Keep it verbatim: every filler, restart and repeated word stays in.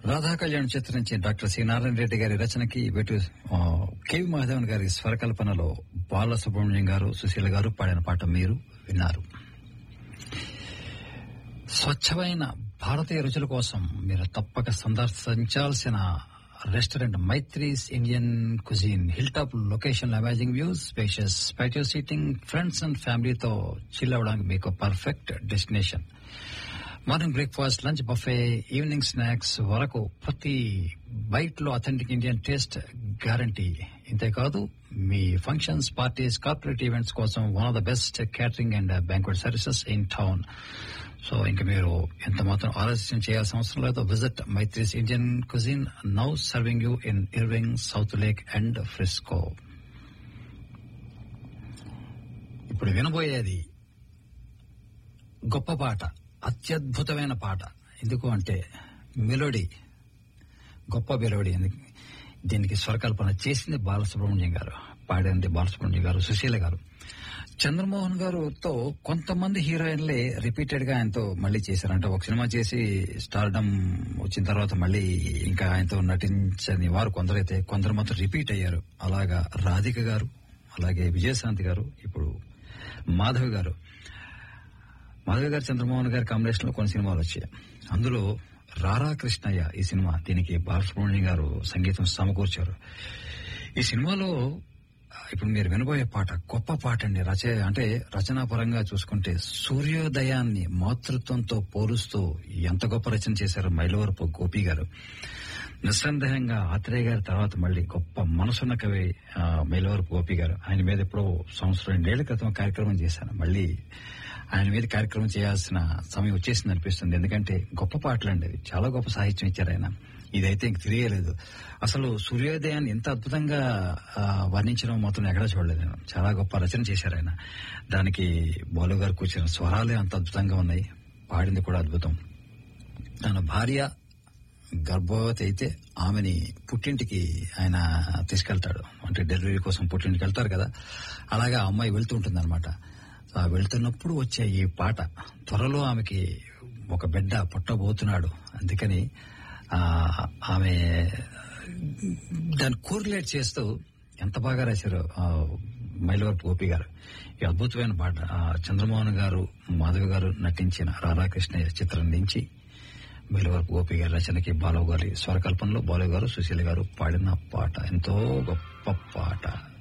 రాధా కళ్యాణ్ చిత్రం నుంచి doctor C Narayana Reddy గారి రచనకి వెటు కేవి మాధవన్ గారి స్వరకల్పనలో బాలసుబ్రహ్మణ్యం గారు సుశీల గారు పాడిన పాట మీరు విన్నారు. స్వచ్ఛమైన భారతీయ రుచుల కోసం మీరు తప్పక సందర్శించాల్సిన restaurant Maitri's Indian cuisine. Hill top location, amazing views, spacious పైటియో seating, friends and ఫ్యామిలీతో చిల్ అవడానికి మీకు perfect destination. Morning breakfast, lunch buffet, evening snacks వరకు ప్రతి బైట్ లో అథెంటిక్ ఇండియన్ టేస్ట్ గ్యారంటీ. ఇంతేకాదు మీ ఫంక్షన్స్, పార్టీస్, కార్పొరేట్ ఈవెంట్స్ కోసం one of the best catering and banquet services in town. So ఇంకా మీరు ఎంత మాత్రం ఆలస్యం చేయాల్సిన అవసరం లేదు. Visit Maitri's Indian cuisine, now serving you in Irving, south lake and Frisco. ఇప్పుడు వినబోయేది గొప్ప పాట, అత్యద్భుతమైన పాట. ఎందుకు అంటే మెలోడీ, గొప్ప మెలోడీ. దీనికి స్వరకల్పన చేసింది బాలసుబ్రహ్మణ్యం గారు, పాడింది బాలసుబ్రహ్మణ్యం గారు, సుశీల గారు. చంద్రమోహన్ గారుతో కొంతమంది హీరోయిన్లే రిపీటెడ్ గా ఆయనతో మళ్లీ చేశారంట. ఒక సినిమా చేసి స్టార్డమ్ వచ్చిన తర్వాత మళ్లీ ఇంకా ఆయనతో నటించని వారు కొందరైతే, కొందరు మాత్రం రిపీట్ అయ్యారు. అలాగా రాధిక గారు, అలాగే విజయశాంతి గారు, ఇప్పుడు మాధవ్ గారు. మాధవ్ గారు చంద్రమోహన్ గారి కాంబినేషన్ లో కొన్ని సినిమాలు వచ్చాయి. అందులో రారా కృష్ణయ్య ఈ సినిమా, దీనికి బాలసుబ్రహ్మణ్యం గారు సంగీతం సమకూర్చారు. ఈ సినిమాలో ఇప్పుడు మీరు వినబోయే పాట గొప్ప పాట అండి. రచ అంటే రచనా పరంగా చూసుకుంటే సూర్యోదయాన్ని మాతృత్వంతో పోలుస్తూ ఎంత గొప్ప రచన చేశారు మైలవరపు గోపి గారు. నిస్సందేహంగా ఆత్రేయ గారి తర్వాత మళ్లీ గొప్ప మనసున్న కవి మైలవరపు గోపి గారు. ఆయన మీద ఎప్పుడో సంవత్సరం రెండేళ్ల క్రితం కార్యక్రమం చేశాను. మళ్లీ ఆయన మీద కార్యక్రమం చేయాల్సిన సమయం వచ్చేసింది అనిపిస్తుంది. ఎందుకంటే గొప్ప పాటలు అండి, చాలా గొప్ప సాహిత్యం ఇచ్చారు ఆయన. ఇదైతే ఇంక తెలియలేదు. అసలు సూర్యోదయాన్ని ఎంత అద్భుతంగా వర్ణించడం మాత్రం ఎక్కడా చూడలేదు నేను. చాలా గొప్ప రచన చేశారు ఆయన. దానికి బాలు గారు కూర్చున్న స్వరాలే అంత అద్భుతంగా ఉన్నాయి, పాడింది కూడా అద్భుతం. తన భార్య గర్భవతి అయితే ఆమెని పుట్టింటికి ఆయన తీసుకెళ్తాడు. అంటే డెలివరీ కోసం పుట్టింటికి వెళ్తారు కదా, అలాగా ఆ అమ్మాయి వెళ్తూ ఉంటుంది అనమాట. వెళ్తున్నప్పుడు వచ్చే ఈ పాట, త్వరలో ఆమెకి ఒక బిడ్డ పుట్టబోతున్నాడు, అందుకని ఆమె దాన్ని కోరిలేట్ చేస్తూ ఎంత బాగా రాశారు మైలవరపు గోపి గారు. ఈ అద్భుతమైన పాట చంద్రమోహన్ గారు, మాధవ్ గారు నటించిన రారా కృష్ణయ్య చిత్రం నుంచి మైలవరపు గోపి గారి రచనకి బాలవు గారి స్వరకల్పనలో బాలవు గారు, సుశీల గారు పాడిన పాట. ఎంతో గొప్ప పాట.